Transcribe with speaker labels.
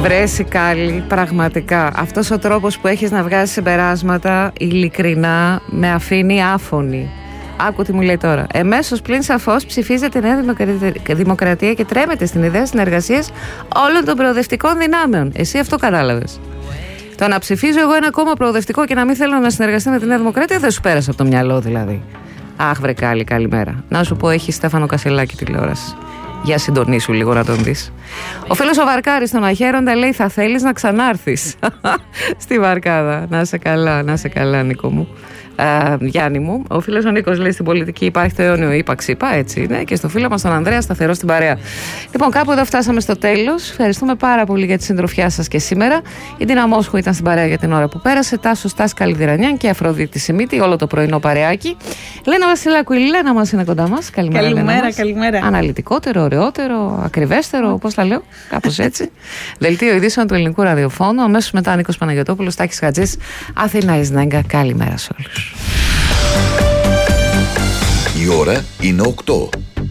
Speaker 1: Βρέσει Κάλλη, πραγματικά αυτός ο τρόπος που έχεις να βγάζεις συμπεράσματα ειλικρινά με αφήνει άφωνη. Άκου τι μου λέει τώρα. Εμέσως πλην σαφώς ψηφίζεται η Νέα Δημοκρατία και τρέμεται στην ιδέα συνεργασίας όλων των προοδευτικών δυνάμεων. Εσύ αυτό κατάλαβες? Το να ψηφίζω εγώ ένα κόμμα προοδευτικό και να μην θέλω να συνεργαστεί με τη Νέα Δημοκρατία δεν σου πέρασε από το μυαλό δηλαδή? Αχ βρε Κάλλη, καλημέρα. Να σου πω, έχει Στέφανο Κασελάκη τηλεόραση. Για συντονίσου λίγο να τον δεις. Ο φίλος ο Βαρκάρης στον Αχέροντα λέει: θα θέλεις να ξανάρθεις στη Βαρκάδα? Να σε καλά, να σε καλά, Νίκο μου. Γιάννη μου. Ο φίλος ο Νίκος λέει: στην πολιτική υπάρχει το αιώνιο ύπαξ-είπα, έτσι είναι. Και στο φίλο μας τον Ανδρέα, σταθερό στην παρέα. Λοιπόν, κάπου εδώ φτάσαμε στο τέλος. Ευχαριστούμε πάρα πολύ για τη συντροφιά σας και σήμερα. Η Ντίνα Μόσχου ήταν στην παρέα για την ώρα που πέρασε. Τάσος Στάς Καλυδυρανιάν και Αφροδίτη Σιμίτη, όλο το πρωινό παρεάκι. Λένα Βασιλάκου, η Λένα μας είναι κοντά μας. Καλημέρα,
Speaker 2: καλημέρα, καλημέρα.
Speaker 1: Αναλυτικότερο, ωραιότερο, ακριβέστερο, πώς τα λέω, κάπως έτσι. Δελτίο ειδήσεων του Ελληνικού Ραδιοφώνου. Αμέσως μετά Νίκος Παναγιωτόπουλος, Τάκης Χατζής, Αθηνά Ισνάγκα. Καλημέρα σε όλους.
Speaker 3: Η ώρα είναι 8.